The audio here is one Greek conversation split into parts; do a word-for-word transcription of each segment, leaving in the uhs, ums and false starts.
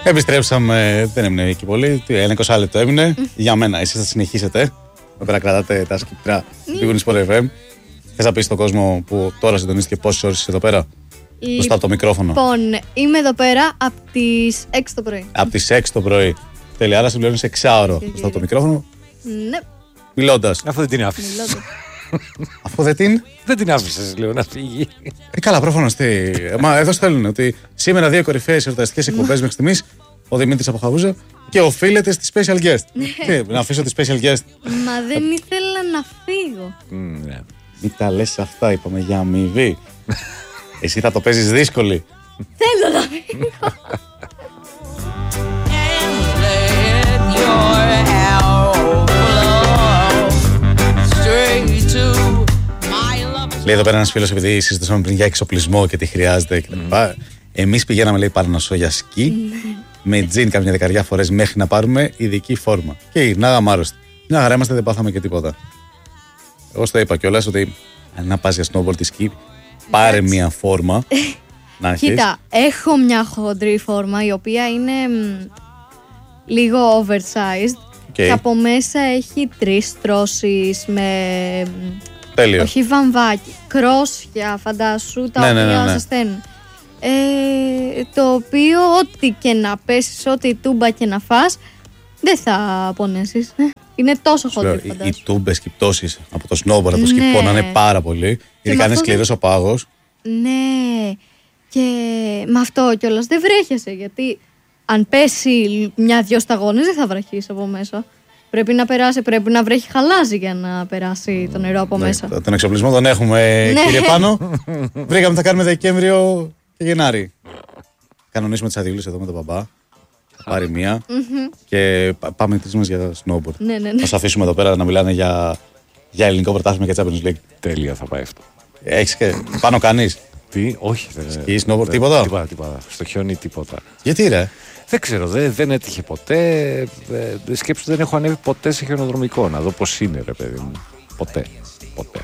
Επιστρέψαμε, δεν έμεινε εκεί πολύ. Ένα είκοσι λεπτό έμεινε. Mm. Για μένα, εσείς θα συνεχίσετε. Εδώ πέρα κρατάτε τα σκυπτρά του Good Sport εφ εμ. Θες να πεις στον κόσμο που τώρα συντονίστηκε πόσες ώρες είσαι εδώ πέρα? Μπροστά από το μικρόφωνο. Λοιπόν, είμαι εδώ πέρα από τις έξι το πρωί. Από τις έξι το πρωί. Τέλεια, άρα συμπληρώνεις εξάωρο μπροστά από το μικρόφωνο. Ναι. Μιλώντας. Αφού δεν την άφησες. Αφού δεν την. Δεν την άφησες, λέω, να φύγει. Ε, καλά, προφανώς. Τι. Μα εδώ στέλνουν ότι σήμερα δύο κορυφαίες εορταστικές εκπομπές μέχρι στιγμής. Ο Δημήτρης από Χαβούζα και οφείλεται στη special guest. Τι, να αφήσω τη special guest. Μα δεν ήθελα να φύγω. Ναι. Μην τα λες αυτά, είπαμε για αμοιβή. Εσύ θα το παίζεις δύσκολη. Θέλω να φύγω. Λέει εδώ πέρα ένας φίλος, επειδή συζητούσαμε πριν για εξοπλισμό και τι χρειάζεται κτλ. Mm. Εμείς πηγαίναμε, λέει, Παρνασσό για σκι, με τζιν καμιά δεκαριά φορές μέχρι να πάρουμε ειδική φόρμα. Και γυρνάγαμε άρρωστοι. Μια χαρά είμαστε, δεν πάθαμε και τίποτα. Εγώ στο είπα κιόλας ότι αν να πας για snowboard ή σκι, πάρε μια φόρμα. Να έχεις. Κοίτα, έχω μια χοντρή φόρμα η οποία είναι μ, λίγο oversized. Okay. Και από μέσα έχει τρεις τρώσεις με. Τέλειο. Όχι βαμβάκι, κρόσια, φαντάσου, τα ναι, οποία ναι, ναι, ναι. ζεσταίνουν. Ε, το οποίο ό,τι και να πέσεις, ό,τι τούμπα και να φας, δεν θα πονέσεις. Είναι τόσο χοντρή, φαντάσου. Οι τούμπες και οι πτώσεις από το snowboard, από το σκι, πονάνε πάρα πολύ. Ειδικά είναι σκληρός ο πάγος. Ναι, και με αυτό κιόλας δεν βρέχεσαι, γιατί αν πέσει μια-δυο σταγόνες δεν θα βραχείς από μέσα. Πρέπει να περάσει, πρέπει να βρέχει χαλάζι για να περάσει το νερό από μέσα. Ναι, τον εξοπλισμό τον έχουμε, ναι. Κύριε Πάνο. Βρήκαμε, θα κάνουμε Δεκέμβριο και Γενάρη. Κανονίσουμε τις αδειούλες εδώ με τον μπαμπά. Θα πάρει μία Mm-hmm. και πάμε τρεις μας για snowboard. Ναι, ναι, ναι. Θα σας αφήσουμε εδώ πέρα να μιλάνε για, για ελληνικό πρωτάθλημα και Champions League. Τέλεια θα πάει αυτό. Έχεις και πάνω κανείς? Τι, όχι. Σκι, snowboard, τίποτα? Τίποτα, τίποτα. Στο χιόνι τίποτα. Γιατί ρε? Δεν ξέρω, δεν, δεν έτυχε ποτέ. Ε, σκέψου, δεν έχω ανέβει ποτέ σε χιονοδρομικό. Να δω πώς είναι, ρε παιδί μου. Ποτέ. Ποτέ.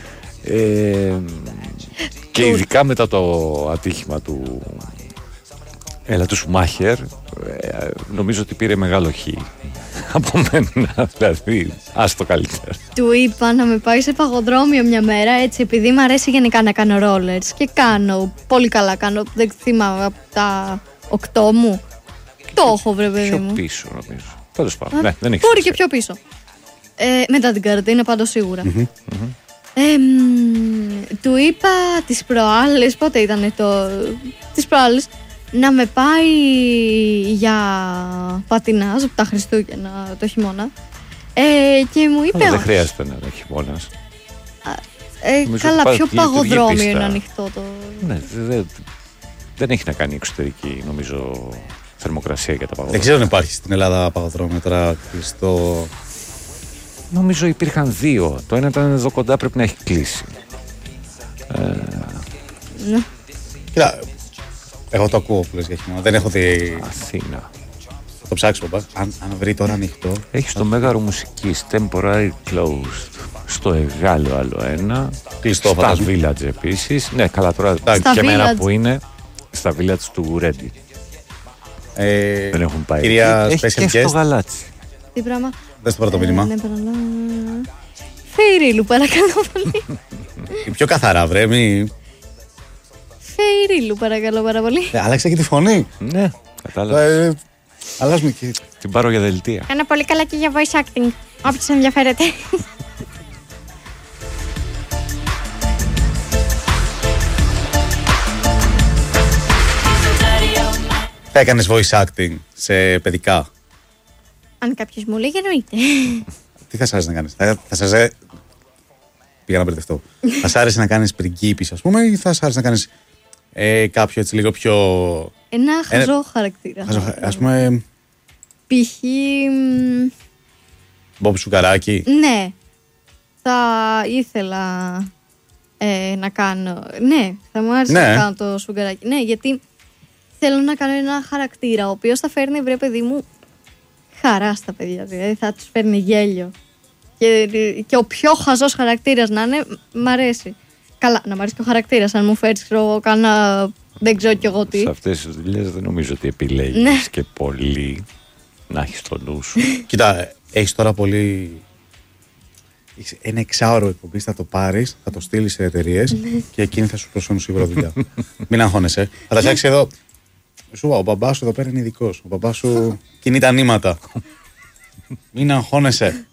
Ε, και ειδικά μετά το ατύχημα του Έλα του Σουμάχερ, ε, νομίζω ότι πήρε μεγάλο χ από μένα. Δηλαδή, ας το καλύτερα. Του είπα να με πάει σε παγοδρόμιο μια μέρα, έτσι, επειδή μου αρέσει γενικά να κάνω rollers. Και κάνω, πολύ καλά κάνω. Δεν θυμάμαι από τα οκτώ μου. Το έχω, βρε παιδί μου. Πιο πίσω, νομίζω. Τέλος πάντων. Ναι, δεν έχει μπορεί και πιο πίσω. Ε, μετά την καραντίνα, πάντως σίγουρα. Mm-hmm. Ε, μ, του είπα τις προάλλες, πότε ήταν το. Τις προάλλες, να με πάει για πατινάζ από τα Χριστούγεννα το χειμώνα. Ε, και μου είπε. Αλλά δεν χρειάζεται να είναι χειμώνας. Ε, καλά, πιο παγοδρόμιο είναι ανοιχτό το. Ναι, δε, δεν έχει να κάνει εξωτερική, νομίζω, θερμοκρασία για τα παγοδρόμια. Δεν ξέρω αν υπάρχει στην Ελλάδα παγοδρόμιο τώρα στο. Νομίζω υπήρχαν δύο. Το ένα ήταν εδώ κοντά, πρέπει να έχει κλείσει. Ε... Ναι. Κοίτα, εγώ το ακούω που λες για χειμώνα. Δεν έχω δει. Αθήνα. Θα το ψάξω, μπα. Αν, αν βρει τώρα ανοιχτό. Έχει το Μέγαρο Μουσικής, temporary closed. Στο Εγάλεο άλλο ένα. Κλειστό, στα φαντάζομαι. Village επίσης. Ναι, καλά τώρα. Στα και μένα Village. που είναι στα Village του Ρέντι. Ε, Δεν έχουν πάει. Κυρία Έχει Special και Guest. στο Γαλάτσι. Τι πράγμα. Δες το πρώτο μήνυμα. Ναι, παραλά. Φεϊρίλου, παρακαλώ πολύ. Πιο καθαρά, βρε. Μη... Φεϊρίλου, παρακαλώ πάρα πολύ. Ε, άλλαξε και τη φωνή. Ναι, κατάλαβα. Ε, αλλάζουμε και. Την πάρω για δελτία. Κάνω πολύ καλά και για voice acting. Όποιος ενδιαφέρεται. Θα έκανες voice acting σε παιδικά? Αν κάποιος μου λέει, εννοείται. Τι θα σ' άρεσε να κάνεις? Θα, θα σας άρεσε... Πήγα να μπερδευτώ. Θα σ' άρεσε να κάνεις πριγκίπης, ας πούμε, ή θα σ' άρεσε να κάνεις ε, κάποιο έτσι λίγο πιο... Ένα χαζό χαρακτήρα. Χαζο, ας πούμε... Π.χ. Μπομπ Σουκαράκι. Ναι. Θα ήθελα ε, να κάνω... Ναι, θα μου άρεσε Ναι. να κάνω το σουγκαράκι. Ναι, γιατί θέλω να κάνω ένα χαρακτήρα, ο οποίος θα φέρνει, βρε παιδί μου, χαρά στα παιδιά. Δηλαδή θα τους φέρνει γέλιο. Και, και ο πιο χαζός χαρακτήρας να είναι, μ' αρέσει. Καλά, να μ' αρέσει και ο χαρακτήρας. Αν μου φέρεις, ξέρω, κάνα δεν ξέρω κι εγώ τι. Σε αυτές τις δουλειές δεν νομίζω ότι επιλέγεις Ναι. και πολύ να έχεις το νου σου. Κοίτα, έχεις τώρα πολύ. Έχεις ένα εξάωρο εκπομπή, θα το πάρεις, θα το στείλεις σε εταιρείες και εκείνοι θα σου προσφέρουν σίγουρα δουλειά. Μην αγχώνεσαι. Θα τα φτιάξει εδώ. Σου είπα, ο μπαμπάς σου εδώ πέρα είναι ειδικός. Ο μπαμπάς σου κινεί τα νήματα. Μην αγχώνεσαι.